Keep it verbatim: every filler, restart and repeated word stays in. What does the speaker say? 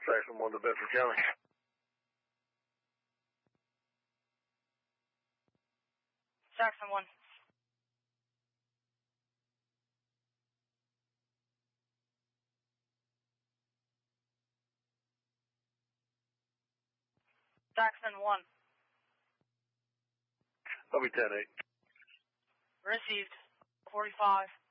Jackson one to Bedford County. Jackson one. Jackson one. I'll be ten eight. Received. forty-five.